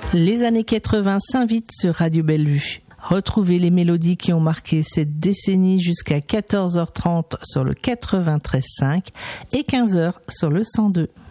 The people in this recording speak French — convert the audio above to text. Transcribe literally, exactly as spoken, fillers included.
Les années quatre-vingts s'invitent sur Radio Bellevue. Retrouvez les mélodies qui ont marqué cette décennie jusqu'à quatorze heures trente sur le quatre-vingt-treize virgule cinq et quinze heures sur le cent deux.